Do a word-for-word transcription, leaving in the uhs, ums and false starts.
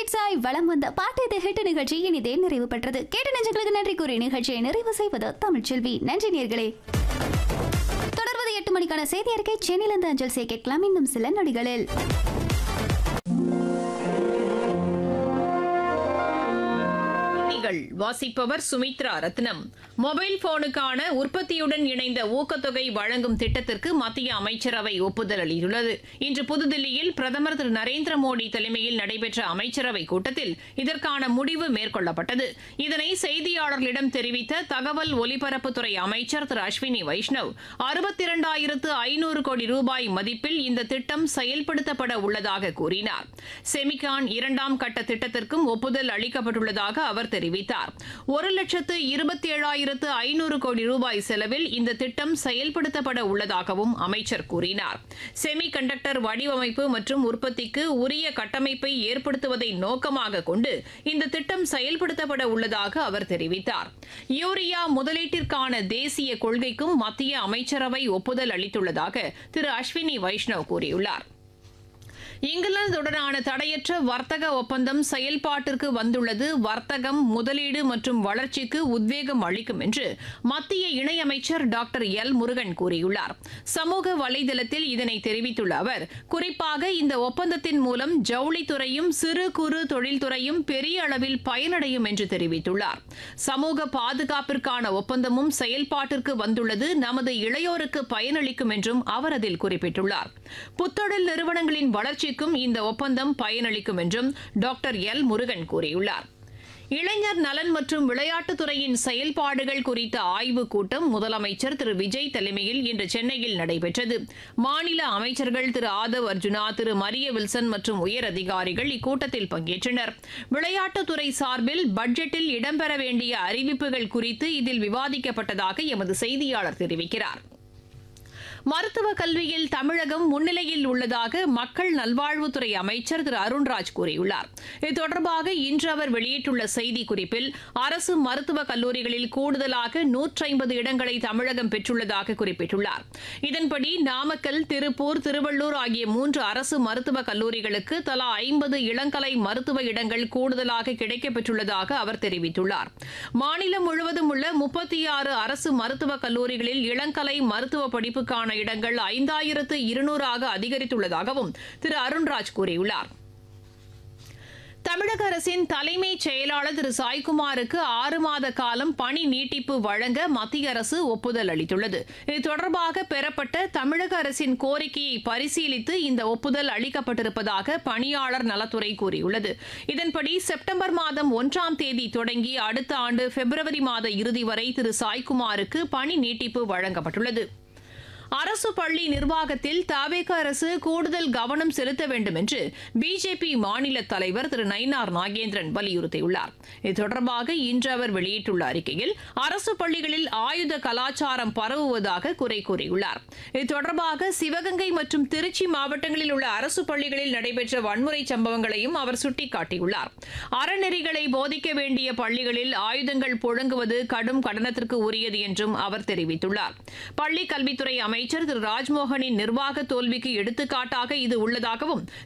ஹிட்ஸாய் வலம் வந்த பாட்டு இது ஹிட் நிகழ்ச்சி இனிதே நிறைவு பெற்றது. கேட்ட நெஞ்சங்களுக்கு நன்றி கூறி நிகழ்ச்சியை நிறைவு செய்வது தமிழ்ச்செல்வி. நன்றி நேயர்களே. தொடர்வது எட்டு மணிக்கான செய்தி அறிக்கை சென்னையிலிருந்து அஞ்சல் செய்ய கேட்கலாம் இன்னும் சில நொடிகளில். வாசிப்பவர் சுமித்ரா ரத்னம். மொபைல் போனுக்கான உற்பத்தியுடன் இணைந்த ஊக்கத்தொகை வழங்கும் திட்டத்திற்கு மத்திய அமைச்சரவை ஒப்புதல் அளித்துள்ளது. இன்று புதுதில்லியில் பிரதமர் திரு நரேந்திர மோடி தலைமையில் நடைபெற்ற அமைச்சரவை கூட்டத்தில் இதற்கான முடிவு மேற்கொள்ளப்பட்டது. இதனை செய்தியாளர்களிடம் தெரிவித்த தகவல் ஒலிபரப்புத்துறை அமைச்சர் திரு அஸ்வினி வைஷ்ணவ், அறுபத்தி இரண்டாயிரத்து ஐநூறு கோடி ரூபாய் மதிப்பில் இந்த திட்டம் செயல்படுத்தப்பட உள்ளதாக கூறினார். செமிகான் இரண்டாம் கட்ட திட்டத்திற்கும் ஒப்புதல் அளிக்கப்பட்டுள்ளதாக அவர் தெரிவித்தார். ஒரு லட்சத்து இருபத்தி ஏழாயிரத்து ஐநூறு கோடி ரூபாய் செலவில் இந்த திட்டம் செயல்படுத்தப்பட உள்ளதாகவும் அமைச்சர் கூறினார். செமி கண்டக்டர் வடிவமைப்பு மற்றும் உற்பத்திக்கு உரிய கட்டமைப்பை ஏற்படுத்துவதை நோக்கமாக கொண்டு இந்த திட்டம் செயல்படுத்தப்பட உள்ளதாக அவர் தெரிவித்தார். யூரியா முதலீட்டிற்கான தேசிய கொள்கைக்கும் மத்திய அமைச்சரவை ஒப்புதல் அளித்துள்ளதாக திரு அஸ்வினி வைஷ்ணவ் கூறியுள்ளார். இங்கிலாந்துடனான தடையற்ற வர்த்தக ஒப்பந்தம் செயல்பாட்டிற்கு வந்துள்ளது வர்த்தகம், முதலீடு மற்றும் வளர்ச்சிக்கு உத்வேகம் அளிக்கும் என்று மத்திய இணையமைச்சர் டாக்டர் எல் முருகன் கூறியுள்ளார். சமூக வலைதளத்தில் இதனை தெரிவித்துள்ள அவர், குறிப்பாக இந்த ஒப்பந்தத்தின் மூலம் ஜவுளித்துறையும் சிறு குறு தொழில்துறையும் பெரிய அளவில் பயனடையும் என்று தெரிவித்துள்ளார். சமூக பாதுகாப்பிற்கான ஒப்பந்தமும் செயல்பாட்டிற்கு வந்துள்ளது நமது இளையோருக்கு பயனளிக்கும் என்றும் அவர் அதில் குறிப்பிட்டுள்ளார். புத்தொழில் நிறுவனங்களின் வளர்ச்சி இந்த ஒப்பந்தம் பயனளிக்கும் என்றும் டாக்டர் எல் முருகன் கூறியுள்ளார். இளைஞர் நலன் மற்றும் விளையாட்டுத்துறையின் செயல்பாடுகள் குறித்த ஆய்வுக் கூட்டம் முதலமைச்சர் திரு விஜய் தலைமையில் இன்று சென்னையில் நடைபெற்றது. மாநில அமைச்சர்கள் திரு ஆதவ் அர்ஜுனா, திரு மரிய வில்சன் மற்றும் உயர் அதிகாரிகள் இக்கூட்டத்தில் பங்கேற்றனர். விளையாட்டுத்துறை சார்பில் பட்ஜெட்டில் இடம்பெற வேண்டிய அறிவிப்புகள் குறித்து இதில் விவாதிக்கப்பட்டதாக எமது செய்தியாளர் தெரிவிக்கிறார். மருத்துவ கல்வியில் தமிழகம் முன்னிலையில் உள்ளதாக மக்கள் நல்வாழ்வுத்துறை அமைச்சர் திரு அருண்ராஜ் கூறியுள்ளார். இது தொடர்பாக இன்று அவர் வெளியிட்டுள்ள செய்திக்குறிப்பில், அரசு மருத்துவக் கல்லூரிகளில் கூடுதலாக நூற்றி ஐம்பது இடங்களை தமிழகம் பெற்றுள்ளதாக குறிப்பிட்டுள்ளார். இதன்படி நாமக்கல், திருப்பூர், திருவள்ளூர் ஆகிய மூன்று அரசு மருத்துவக் கல்லூரிகளுக்கு தலா ஐம்பது இளங்கலை மருத்துவ இடங்கள் கூடுதலாக கிடைக்கப்பெற்றுள்ளதாக அவர் தெரிவித்துள்ளார். மாநிலம் முழுவதும் உள்ள முப்பத்தி ஆறு அரசு மருத்துவக் கல்லூரிகளில் இளங்கலை மருத்துவ படிப்புக்கான இடங்கள் ஐந்தாயிரத்து இருநூறாக அதிகரித்துள்ளதாகவும் திரு அருண்ராஜ் கூறியுள்ளார். தமிழக அரசின் தலைமைச் செயலாளர் திரு சாய்குமாருக்கு ஆறு மாத காலம் பணி நீட்டிப்பு வழங்க மத்திய அரசு ஒப்புதல் அளித்துள்ளது. இது தொடர்பாக பெறப்பட்ட தமிழக அரசின் கோரிக்கையை பரிசீலித்து இந்த ஒப்புதல் அளிக்கப்பட்டிருப்பதாக பணியாளர் நலத்துறை கூறியுள்ளது. இதன்படி செப்டம்பர் மாதம் ஒன்றாம் தேதி தொடங்கி அடுத்த ஆண்டு பிப்ரவரி மாத இறுதி வரை திரு சாய்குமாருக்கு பணி நீட்டிப்பு வழங்கப்பட்டுள்ளது. அரசு பள்ளி நிர்வாகத்தில் தவேக அரசு கூடுதல் கவனம் செலுத்த வேண்டும் என்று பிஜேபி மாநில தலைவர் திரு நயினார் நாகேந்திரன் வலியுறுத்தியுள்ளார். இது தொடர்பாக இன்று அவர் வெளியிட்டுள்ள அறிக்கையில், அரசு பள்ளிகளில் ஆயுத கலாச்சாரம் பரவுவதாக குறை கூறியுள்ளார். இது தொடர்பாக சிவகங்கை மற்றும் திருச்சி மாவட்டங்களில் உள்ள அரசு பள்ளிகளில் நடைபெற்ற வன்முறை சம்பவங்களையும் அவர் சுட்டிக்காட்டியுள்ளார். அறநெறிகளை போதிக்க வேண்டிய பள்ளிகளில் ஆயுதங்கள் புழங்குவது கடும் கண்டனத்திற்கு உரியது என்றும் அவர் தெரிவித்துள்ளார். பள்ளிக் கல்வித்துறை அமைச்சர் திரு ராஜ்மோகனின் நிர்வாக தோல்விக்கு எடுத்துக்காட்டாக இது உள்ளதாகவும்